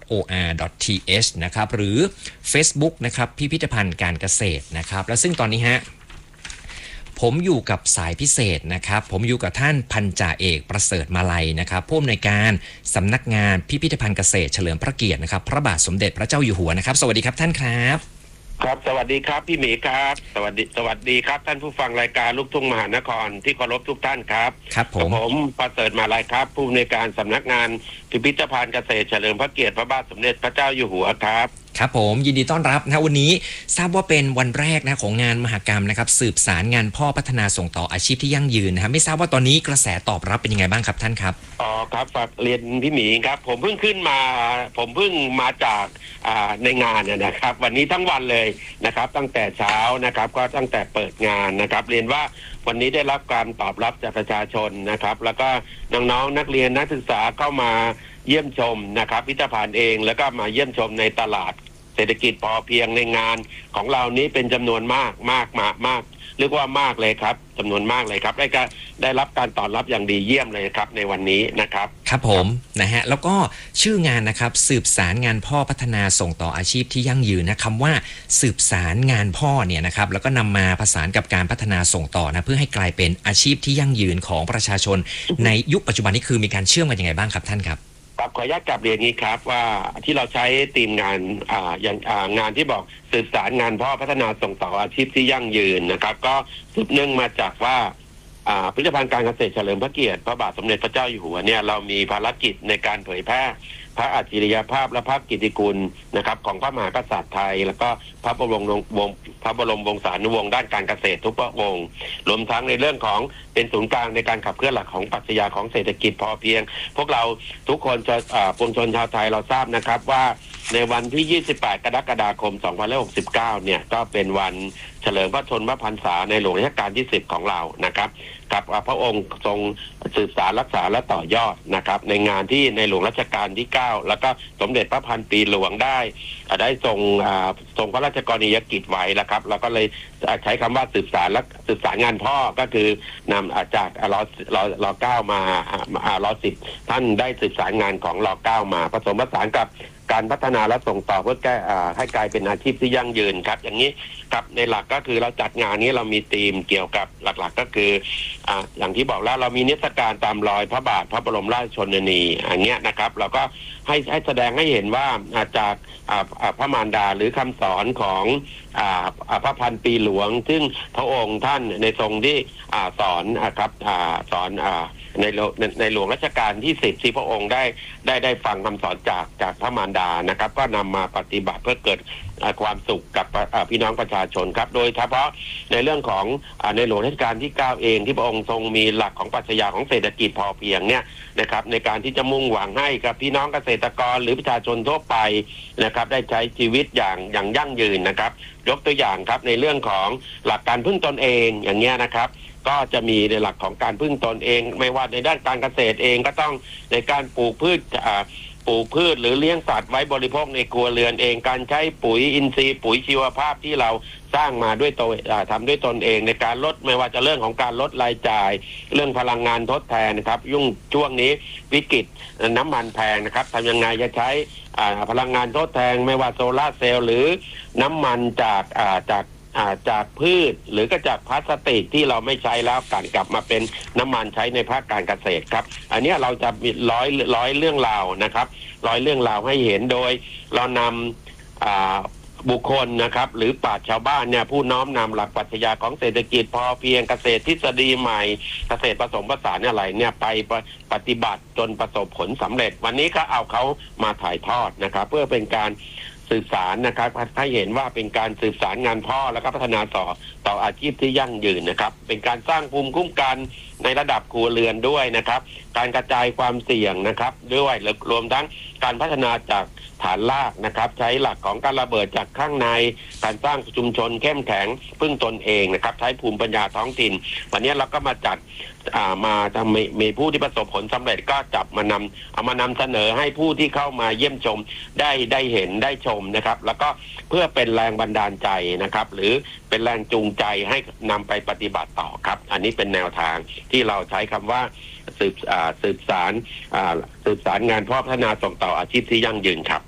.or.th นะครับหรือ Facebook นะครับพิพิธภัณฑ์การเกษตรนะครับและซึ่งตอนนี้ฮะผมอยู่กับสายพิเศษนะครับผมอยู่กับท่านพันจ่าเอกประเสริฐมาลัยนะครับผู้อำนวยการสำนักงานพิพิธภัณฑ์เกษตรเฉลิมพระเกียรตินะครับพระบาทสมเด็จพระเจ้าอยู่หัวนะครับสวัสดีครับท่านครับครับสวัสดีครับพี่หมีครับสวัสดีครับท่านผู้ฟังรายการลูกทุ่งมหานครที่เคารพทุกท่านครับครับผมประเสริฐมาลัยครับผู้อำนวยการสำนักงานพิพิธภัณฑ์เกษตรเฉลิมพระเกียรติพระบาทสมเด็จพระเจ้าอยู่หัวครับครับผมยินดีต้อนรับนะวันนี้ทราบว่าเป็นวันแรกนะของงานมหกรรมนะครับสืบสารงานพ่อพัฒนาส่งต่ออาชีพที่ยั่งยืนนะครับไม่ทราบว่าตอนนี้กระแสตอบรับเป็นยังไงบ้างครับท่านครับอ๋อครับฝากเรียนพี่หมีครับผมเพิ่งมาจากในงานนะครับวันนี้ทั้งวันเลยนะครับตั้งแต่เช้านะครับก็ตั้งแต่เปิดงานนะครับเรียนว่าวันนี้ได้รับการตอบรับจากประชาชนนะครับแล้วก็น้องๆนักเรียนนักศึกษาเข้ามาเยี่ยมชมนะครับพิพิธภัณฑ์เองแล้วก็มาเยี่ยมชมในตลาดเศรษฐกิจพอเพียงในงานของเรานี้เป็นจำนวนมากเรียกว่ามากเลยครับจำนวนมากเลยครับได้รับการตอบรับอย่างดีเยี่ยมเลยครับในวันนี้นะครับครับผมนะฮะแล้วก็ชื่องานนะครับสืบสารงานพ่อพัฒนาส่งต่ออาชีพที่ยั่งยืนนะคำว่าสืบสารงานพ่อเนี่ยนะครับแล้วก็นำมาผสานกับการพัฒนาส่งต่อนะเพื่อให้กลายเป็นอาชีพที่ยั่งยืนของประชาชนในยุคปัจจุบันนี้คือมีการเชื่อมกันยังไงบ้างครับท่านครับขออนุญาตกลับเรียนนี้ครับว่าที่เราใช้ธีมงานงานที่บอกสืบสารงานพ่อพัฒนาส่งต่ออาชีพที่ยั่งยืนนะครับก็สืบเนื่องมาจากว่าพิพิธภัณฑ์การเกษตรเฉลิมพระเกียรติพระบาทสมเด็จพระเจ้าอยู่หัวเนี่ยเรามีภารกิจในการเผยแพร่พระอัจฉริยภาพและพระกิตติคุณนะครับของพระมหากษัตริย์ไทยแล้วก็พระบรมวงศานุวงศ์ด้านการเกษตรทุกพระองค์รวมทั้งในเรื่องของเป็นศูนย์กลางในการขับเคลื่อนหลักของปรัชญาของเศรษฐกิจพอเพียงพวกเราทุกคนจะปวงชนชาวไทยเราทราบนะครับว่าในวันที่ 28 กรกฎาคม 2569 เนี่ยก็เป็นวันเฉลิมพระชนมพรรษาในหลวงรัชกาลที่ 10 ของเรานะครับกับพระองค์ทรงสืบสานรักษาและต่อยอดนะครับในงานที่ในหลวงรัชกาลที่ 9 แล้วก็สมเด็จพระพันปีหลวงได้ทรงพระราชกรณียกิจไว้แล้วครับแล้วก็เลยใช้คำว่าสืบสารงานพ่อก็คือนำจากร9มาร10ท่านได้สืบสารงานของร9มาผสมผสานกับการพัฒนาและส่งต่อเพื่อให้กลายเป็นอาชีพที่ยั่งยืนครับอย่างนี้ครับในหลักก็คือเราจัดงานนี้เรามีธีมเกี่ยวกับหลักๆก็คืออย่างที่บอกแล้วเรามีนิทรรศการตามรอยพระบาทพระบรมราชชนนีอย่างเงี้ยนะครับเราก็ให้แสดงให้เห็นว่าจากพระมารดาหรือคำสอนของพระพันปีหลวงซึ่งพระองค์ท่านในทรงที่สอนครับสอนในหลวงรัชกาลที่ 10ที่พระองค์ได้ฟังคำสอนจากพระมารดานะครับก็นำมาปฏิบัติเพื่อเกิดความสุขกับพี่น้องประชาชนครับโดยเฉพาะในเรื่องของในหลวงรัชกาลที่ 9เองที่พระองค์ทรงมีหลักของปรัชญาของเศรษฐกิจพอเพียงเนี่ยนะครับในการที่จะมุ่งหวังให้กับพี่น้องเกษตรกรหรือประชาชนทั่วไปนะครับได้ใช้ชีวิตอย่างยั่งยืนนะครับยกตัวอย่างครับในเรื่องของหลักการพึ่งตนเองอย่างเงี้ยนะครับก็จะมีในหลักของการพึ่งตนเองไม่ว่าในด้านการเกษตรเองก็ต้องในการปลูกพืชหรือเลี้ยงสัตว์ไว้บริโภคในครัวเรือนเองการใช้ปุ๋ยอินทรีย์ปุ๋ยชีวภาพที่เราสร้างมาด้วยตัวทำด้วยตนเองในการลดไม่ว่าจะเรื่องของการลดรายจ่ายเรื่องพลังงานทดแทนนะครับช่วงนี้วิกฤตน้ำมันแพงนะครับทำยังไงจะใช้พลังงานทดแทนไม่ว่าโซลาร์เซลล์หรือน้ำมันจากพืชหรือก็จากพลาสติกที่เราไม่ใช้แล้วกลับมาเป็นน้ำมันใช้ในภาคการเกษตรครับอันนี้เราจะมีร้อยเรื่องราวนะครับร้อยเรื่องราวให้เห็นโดยเรานำบุคคลนะครับหรือปราชญ์ชาวบ้านเนี่ยผู้น้อมนำหลักปรัชญาของเศรษฐกิจพอเพียงเกษตรทฤษฎีใหม่เกษตรผสมผสานอะไรเนี่ยไปปฏิบัติจนประสบผลสำเร็จวันนี้ก็เอาเขามาถ่ายทอดนะครับเพื่อเป็นการสืบสารนะครับให้เห็นว่าเป็นการสืบสารงานพ่อแล้วก็พัฒนาต่ออาชีพที่ยั่งยืนนะครับเป็นการสร้างภูมิคุ้มกันในระดับครัวเรือนด้วยนะครับการกระจายความเสี่ยงนะครับด้วยรวมทั้งการพัฒนาจากฐานรากนะครับใช้หลักของการระเบิดจากข้างในการสร้างชุมชนเข้มแข็งพึ่งตนเองนะครับใช้ภูมิปัญญาท้องถิ่นวันนี้เราก็มาจัดมามีผู้ที่ประสบผลสำเร็จก็จับมานำเสนอให้ผู้ที่เข้ามาเยี่ยมชมได้เห็นได้ชมนะครับแล้วก็เพื่อเป็นแรงบันดาลใจนะครับหรือเป็นแรงจูงใจให้นำไปปฏิบัติต่อครับอันนี้เป็นแนวทางที่เราใช้คำว่าสืบสารงานพ่อพัฒนาส่งต่ออาชีพที่ยั่งยืนครับ